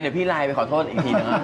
เดี๋ยวพี่ไลน์ไปขอโทษอีกทีนะครับ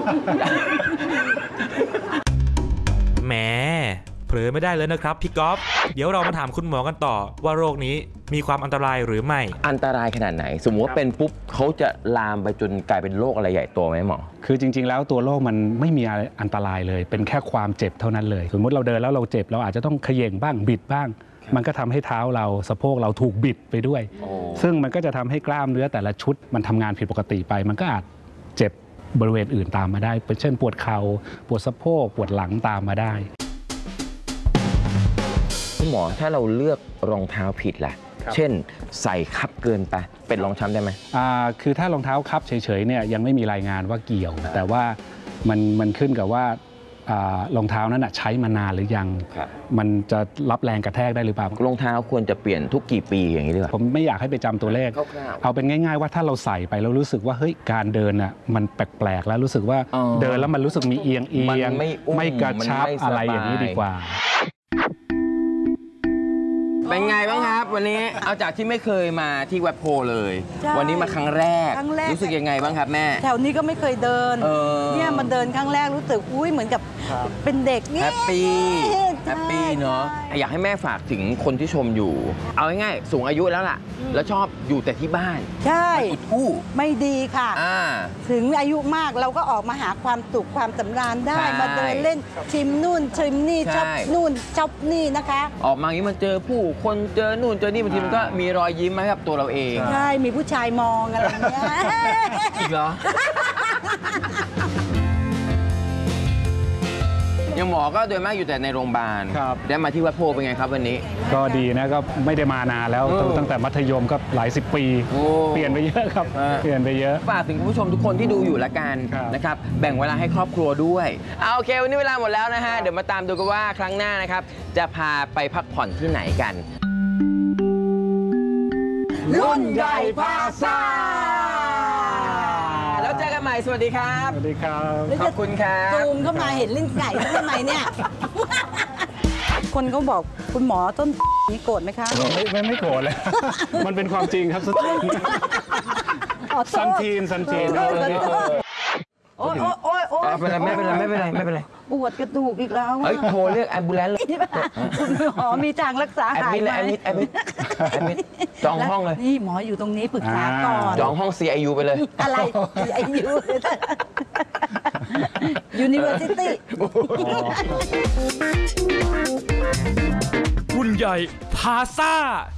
แหมเผลอไม่ได้เลยนะครับพี่ก๊อฟเดี๋ยวเรามาถามคุณหมอกันต่อว่าโรคนี้มีความอันตรายหรือไม่อันตรายขนาดไหนสมมติว่าเป็นปุ๊บเขาจะลามไปจนกลายเป็นโรคอะไรใหญ่โตไหมหมอคือจริงๆแล้วตัวโรคมันไม่มีอะไรอันตรายเลยเป็นแค่ความเจ็บเท่านั้นเลยสมมติเราเดินแล้วเราเจ็บเราอาจจะต้องเขย่งบ้างบิดบ้างมันก็ทำให้เท้าเราสะโพกเราถูกบิดไปด้วยซึ่งมันก็จะทำให้กล้ามเนื้อแต่ละชุดมันทำงานผิดปกติไปมันก็อาจเจ็บบริเวณอื่นตามมาได้เช่นปวดเข่าปวดสะโพกปวดหลังตามมาได้คุณหมอถ้าเราเลือกรองเท้าผิดล่ะเช่นใส่คับเกินไปเป็นรองช้ำได้ไหมคือถ้ารองเท้าคับเฉยๆเนี่ยยังไม่มีรายงานว่าเกี่ยวแต่ว่ามันขึ้นกับว่ารองเท้านั้นใช้มานานหรือยังมันจะรับแรงกระแทกได้หรือเปล่ารองเท้าควรจะเปลี่ยนทุกกี่ปีอย่างนี้ดีกว่าผมไม่อยากให้ไปจำตัวเลขเอาเป็นง่ายๆว่าถ้าเราใส่ไปแล้วรู้สึกว่าเฮ้ยการเดินมันแปลกๆแล้วรู้สึกว่าเดินแล้วมันรู้สึกมีเอียงไม่กระชับอะไรอย่างนี้ดีกว่าเป็นไงบ้างครับวันนี้เอาจากที่ไม่เคยมาที่วัดโพเลยวันนี้มาครั้งแรกรู้สึกยังไงบ้างครับแม่แถวนี้ก็ไม่เคยเดินเนี่ยมาเดินครั้งแรกรู้สึกอุ้ยเหมือนกับเป็นเด็กนี่แฮปปี้เนาะอยากให้แม่ฝากถึงคนที่ชมอยู่เอาง่ายๆสูงอายุแล้วล่ะแล้วชอบอยู่แต่ที่บ้านใช่อู้ไม่ดีค่ะถึงอายุมากเราก็ออกมาหาความสุขความสำราญได้มาเดินเล่นชิมนู่นชิมนี่ชอบนู่นชอบนี่นะคะออกมาอย่างนี้มันเจอผู้คนเจอนู่นเจอนี่บางทีมันก็มีรอยยิ้มไหมครับตัวเราเองใช่มีผู้ชายมองอะไรอย่างเงี้ยอีกเหรอยังหมอก็โดยมากอยู่แต่ในโรงพยาบาลได้มาที่วัดโพเป็นไงครับวันนี้ก็ดีนะก็ไม่ได้มานานแล้วตั้งแต่มัธยมก็หลาย10 ปีเปลี่ยนไปเยอะครับเปลี่ยนไปเยอะฝากถึงคุณผู้ชมทุกคนที่ดูอยู่ละกันนะครับแบ่งเวลาให้ครอบครัวด้วยโอเควันนี้เวลาหมดแล้วนะฮะเดี๋ยวมาตามดูกันว่าครั้งหน้านะครับจะพาไปพักผ่อนที่ไหนกันรุ่นใหญ่พาซ่าแล้วเจอกันใหม่สวัสดีครับสวัสดีครับขอบคุณครับซูมเข้ามาเห็นลิ้นไก่ทำไมเนี่ยคนเขาบอกคุณหมอต้นนี้โกรธไหมคะไม่โกรธเลยมันเป็นความจริงครับซันทีนโอ้ยไม่เป็นไรปวดกระดูกอีกแล้วโทรเรียกแอมบูเลนซ์เลยคุณหมอมีทางรักษาหายไหมแอดมิดจองห้องเลยนี่หมออยู่ตรงนี้ปรึกษาก่อนจองห้อง CIU ไปเลยอะไร CIU University คุณใหญ่พาซ่า